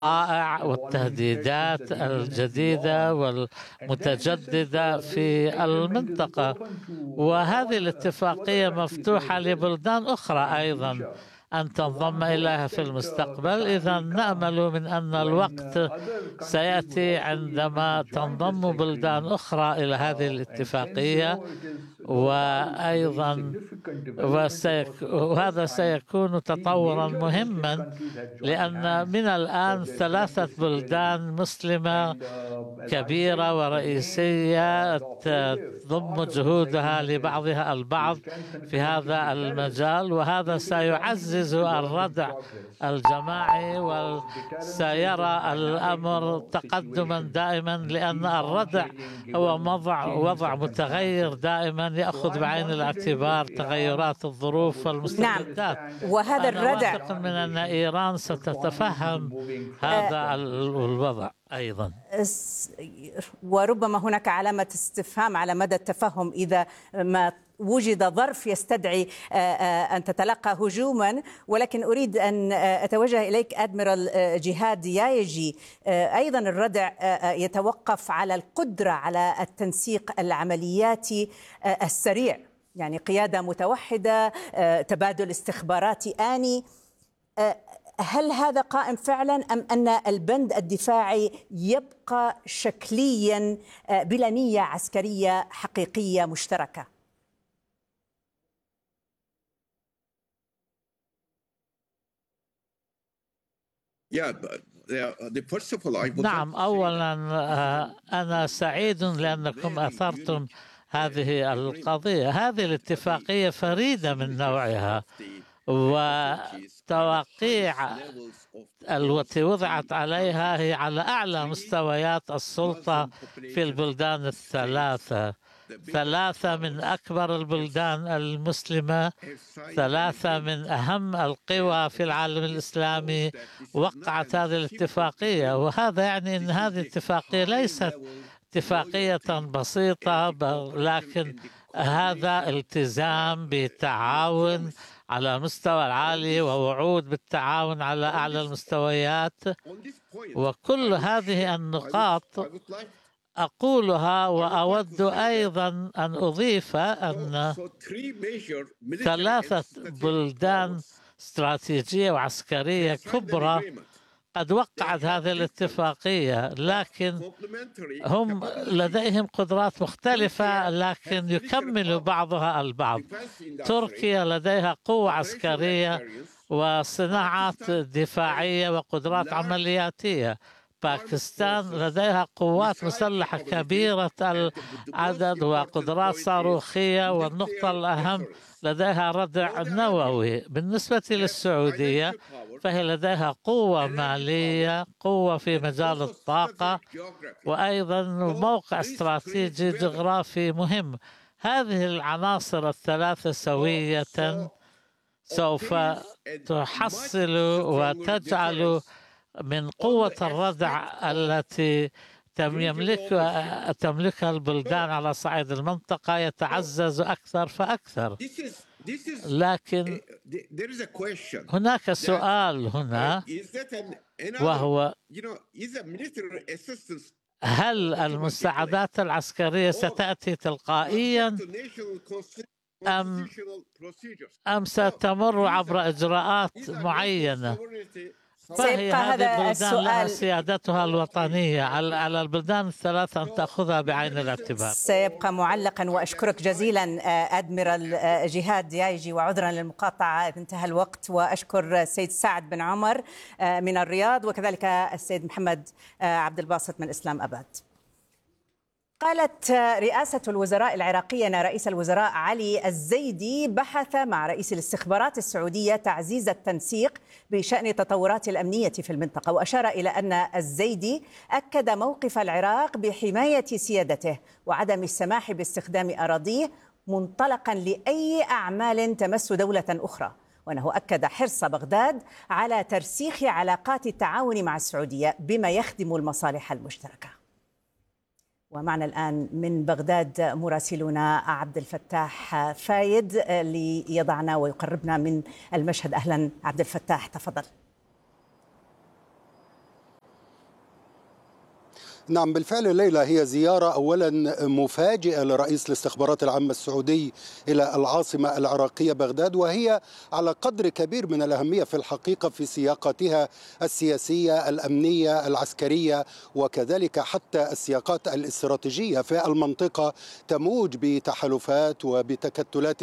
الوقائع والتهديدات الجديدة والمتجددة في المنطقة، وهذه الاتفاقية مفتوحة لبلدان أخرى أيضا أن تنضم إليها في المستقبل. إذا نأمل من أن الوقت سيأتي عندما تنضم بلدان أخرى إلى هذه الاتفاقية، وأيضا وهذا سيكون تطورا مهما، لأن من الآن 3 بلدان مسلمة كبيرة ورئيسية تضم جهودها لبعضها البعض في هذا المجال، وهذا سيعزز الردع الجماعي وسيرى الأمر تقدما دائما، لأن الردع هو وضع متغير دائما يأخذ بعين الاعتبار تغيرات الظروف والمستجدات. نعم، وهذا الردع واثق من أن إيران ستتفهم هذا الوضع أيضا، وربما هناك علامة استفهام على مدى التفهم إذا ما وجد ظرف يستدعي أن تتلقى هجوما. ولكن أريد أن أتوجه إليك أدميرال جهاد يايجي. أيضا الردع يتوقف على القدرة على التنسيق العملياتي السريع، يعني قيادة متوحدة، تبادل استخباراتي آني. هل هذا قائم فعلا أم أن البند الدفاعي يبقى شكليا بلا نية عسكرية حقيقية مشتركة؟ نعم، أولا أنا سعيد لأنكم أثرتم هذه القضية. هذه الاتفاقية فريدة من نوعها، وتوقيع التي وضعت عليها هي على أعلى مستويات السلطة في البلدان الثلاثة. 3 من أكبر البلدان المسلمة، 3 من أهم القوى في العالم الإسلامي وقعت هذه الاتفاقية، وهذا يعني أن هذه الاتفاقية ليست اتفاقية بسيطة، لكن هذا التزام بالتعاون على المستوى العالي ووعود بالتعاون على أعلى المستويات. وكل هذه النقاط أقولها، وأود أيضا أن أضيف أن 3 بلدان استراتيجية وعسكرية كبرى قد وقعت هذه الاتفاقية، لكن هم لديهم قدرات مختلفة لكن يكمل بعضها البعض. تركيا لديها قوة عسكرية وصناعات دفاعية وقدرات عملياتية. باكستان لديها قوات مسلحة كبيرة العدد وقدرات صاروخية، والنقطة الأهم لديها ردع نووي. بالنسبة للسعودية فهي لديها قوة مالية، قوة في مجال الطاقة، وأيضا موقع استراتيجي جغرافي مهم. هذه العناصر ال3 سوية سوف تحصل وتجعل من قوة الردع التي تملكها البلدان على صعيد المنطقة يتعزز أكثر فأكثر. لكن هناك سؤال هنا، وهو هل المساعدات العسكرية ستأتي تلقائيا أم ستمر عبر إجراءات معينة؟ فهي هذه البلدان لها سيادتها الوطنية، على البلدان ال3 أن تأخذها بعين الاعتبار. سيبقى معلقا. وأشكرك جزيلا أدميرال جهاد يايجي، وعذرا للمقاطعة انتهى الوقت. وأشكر السيد سعد بن عمر من الرياض، وكذلك السيد محمد عبد الباسط من إسلام أباد. قالت رئاسة الوزراء العراقية أن رئيس الوزراء علي الزيدي بحث مع رئيس الاستخبارات السعودية تعزيز التنسيق بشأن التطورات الأمنية في المنطقة، وأشار إلى أن الزيدي أكد موقف العراق بحماية سيادته وعدم السماح باستخدام أراضيه منطلقا لأي أعمال تمس دولة أخرى، وأنه أكد حرص بغداد على ترسيخ علاقات التعاون مع السعودية بما يخدم المصالح المشتركة. ومعنا الآن من بغداد مراسلنا عبد الفتاح فايد ليضعنا ويقربنا من المشهد. أهلا عبد الفتاح، تفضل. نعم بالفعل ليلى، هي زيارة أولا مفاجئة لرئيس الاستخبارات العامة السعودي إلى العاصمة العراقية بغداد، وهي على قدر كبير من الأهمية في الحقيقة في سياقاتها السياسية الأمنية العسكرية، وكذلك حتى السياقات الاستراتيجية في المنطقة، تموج بتحالفات وبتكتلات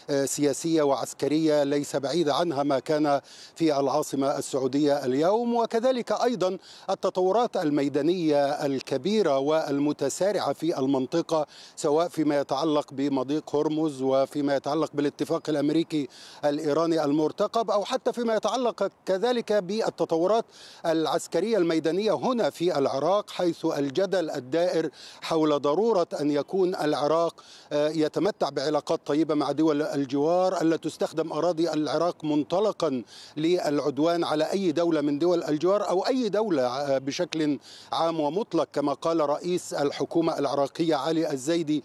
سياسية وعسكرية ليس بعيد عنها ما كان في العاصمة السعودية اليوم، وكذلك أيضا التطورات الميدانية الكبيرة والمتسارعة في المنطقة، سواء فيما يتعلق بمضيق هرمز وفيما يتعلق بالاتفاق الأمريكي الإيراني المرتقب، أو حتى فيما يتعلق كذلك بالتطورات العسكرية الميدانية هنا في العراق، حيث الجدل الدائر حول ضرورة أن يكون العراق يتمتع بعلاقات طيبة مع دول الجوار، ألا تستخدم أراضي العراق منطلقا للعدوان على أي دولة من دول الجوار أو أي دولة بشكل عام ومطلق، كما قال رئيس الحكومة العراقية علي الزيدي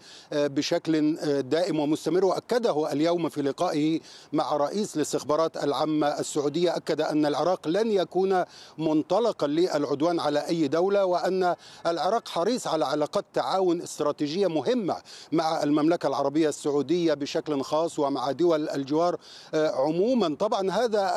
بشكل دائم ومستمر، وأكده اليوم في لقائه مع رئيس الاستخبارات العامة السعودية، أكد أن العراق لن يكون منطلقا للعدوان على أي دولة، وأن العراق حريص على علاقات تعاون استراتيجية مهمة مع المملكة العربية السعودية بشكل خاص ومع دول الجوار عموما. طبعا هذا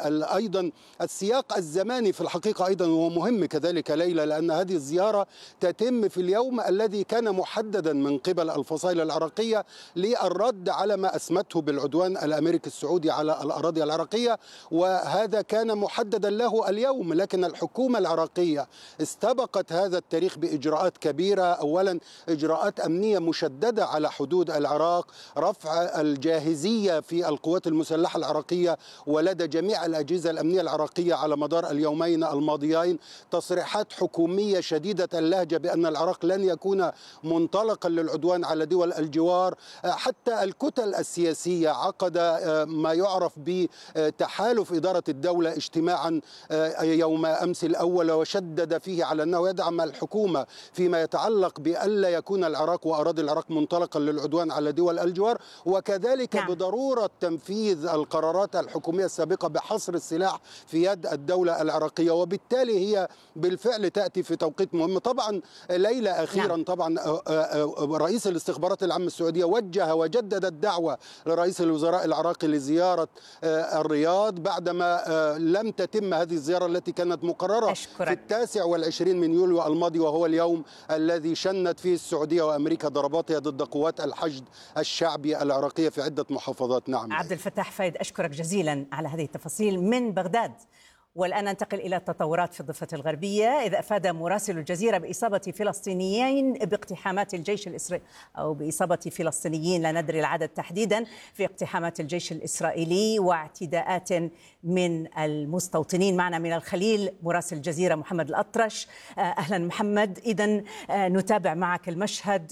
أيضا السياق الزماني في الحقيقة أيضا هو مهم كذلك ليلى، لأن هذه الزيارة تتم في اليوم الذي كان محددا من قبل الفصائل العراقية للرد على ما أسمته بالعدوان الأمريكي السعودي على الأراضي العراقية، وهذا كان محددا له اليوم. لكن الحكومة العراقية استبقت هذا التاريخ بإجراءات كبيرة، أولا إجراءات أمنية مشددة على حدود العراق، رفع الجاهزية في القوات المسلحة العراقية ولدى جميع الأجهزة الأمنية العراقية على مدار اليومين الماضيين، تصريحات حكومية شديدة اللهجة بأن العراق لن يكون منطلقا للعدوان على دول الجوار. حتى الكتل السياسية عقد ما يعرف بتحالف إدارة الدولة اجتماعا يوم أمس الأول، وشدد فيه على أنه يدعم الحكومة فيما يتعلق بألا يكون العراق وأراضي العراق منطلقا للعدوان على دول الجوار، وكذلك بضرورة تنفيذ القرارات الحكومية السابقة بحصر السلاح في يد الدولة العراقية، وبالتالي هي بالفعل تأتي في توقيت مهم. طبعا ليلى أخيرا طبعا رئيس الاستخبارات العامة السعودية وجه وجدد الدعوة لرئيس الوزراء العراقي لزيارة الرياض بعدما لم تتم هذه الزيارة التي كانت مقررة في 29 من يوليو الماضي، وهو اليوم الذي شنت فيه السعودية وأمريكا ضرباتها ضد قوات الحشد الشعبي العراقية في عدة محافظات. نعم عبد الفتاح فايد، أشكرك جزيلا على هذه التفاصيل من بغداد. والآن ننتقل إلى التطورات في الضفة الغربية، إذ أفاد مراسل الجزيرة بإصابة فلسطينيين باقتحامات الجيش الإسرائيلي، أو بإصابة فلسطينيين لا ندري العدد تحديدا، في اقتحامات الجيش الإسرائيلي واعتداءات من المستوطنين. معنا من الخليل مراسل الجزيرة محمد الأطرش. أهلا محمد. إذن نتابع معك المشهد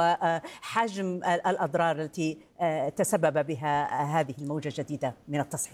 وحجم الأضرار التي تسبب بها هذه الموجة الجديدة من التصعيد.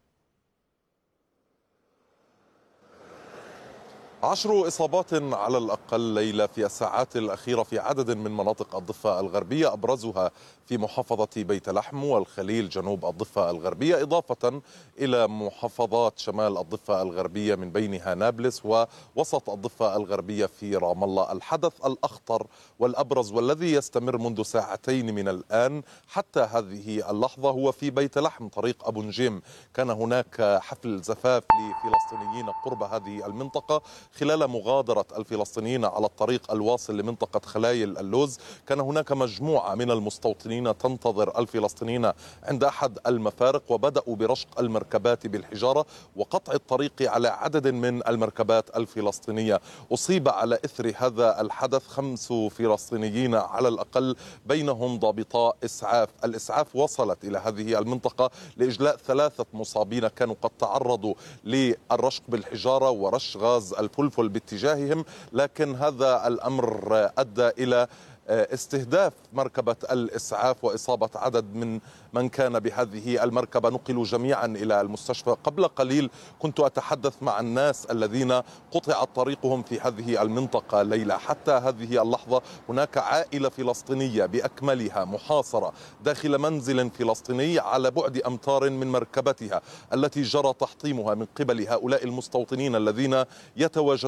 10 إصابات على الأقل ليلة في الساعات الأخيرة في عدد من مناطق الضفة الغربية، أبرزها في محافظة بيت لحم والخليل جنوب الضفة الغربية، إضافة إلى محافظات شمال الضفة الغربية من بينها نابلس ووسط الضفة الغربية في رام الله. الحدث الأخطر والأبرز والذي يستمر منذ ساعتين من الآن حتى هذه اللحظة هو في بيت لحم طريق أبو نجيم. كان هناك حفل زفاف لفلسطينيين قرب هذه المنطقة خلال مغادرة الفلسطينيين على الطريق الواصل لمنطقة خلايل اللوز. كان هناك مجموعة من المستوطنين تنتظر الفلسطينيين عند أحد المفارق، وبدأوا برشق المركبات بالحجارة وقطع الطريق على عدد من المركبات الفلسطينية. أصيب على إثر هذا الحدث 5 فلسطينيين على الأقل، بينهم ضابطا إسعاف. الإسعاف وصلت إلى هذه المنطقة لإجلاء 3 مصابين كانوا قد تعرضوا للرشق بالحجارة ورش غاز الفلفل باتجاههم، لكن هذا الأمر أدى إلى استهداف مركبة الإسعاف وإصابة عدد من كان بهذه المركبة. نقلوا جميعا إلى المستشفى. قبل قليل كنت أتحدث مع الناس الذين قطعت طريقهم في هذه المنطقة ليلى. حتى هذه اللحظة هناك عائلة فلسطينية بأكملها محاصرة داخل منزل فلسطيني على بعد أمتار من مركبتها التي جرى تحطيمها من قبل هؤلاء المستوطنين الذين يتواجدون